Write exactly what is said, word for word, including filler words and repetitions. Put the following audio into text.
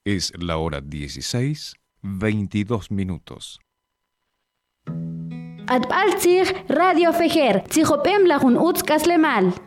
Es la hora dieciséis, veintidós minutos. Atbaltzig Radio Fejer, Tzijopem lagun Utz Kaslemal.